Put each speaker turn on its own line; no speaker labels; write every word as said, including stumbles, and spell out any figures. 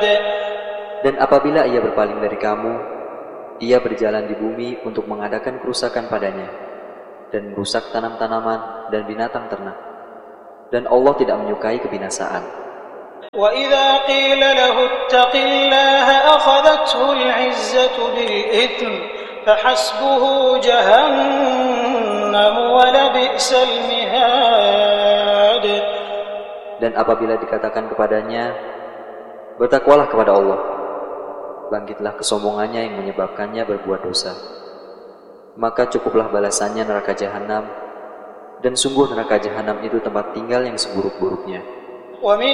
Dan apabila ia berpaling dari kamu, ia berjalan di bumi untuk mengadakan kerusakan padanya dan merusak tanam-tanaman dan binatang ternak. Dan Allah tidak menyukai kebinasaan.
وَإِذَا قِيلَ لَهُ اتَّقِ اللَّهَ أَخَذَتْهُ الْعِزَّةُ بِالْإِثْمِ فَحَسْبُهُ جَهَنَّمُ وَلَبِئْسَ الْمِهَادُ.
Dan apabila dikatakan kepadanya, bertakwalah kepada Allah, bangkitlah kesombongannya yang menyebabkannya berbuat dosa, maka cukuplah balasannya neraka jahanam, dan sungguh neraka jahanam itu tempat tinggal yang seburuk-buruknya.
وَمِنَ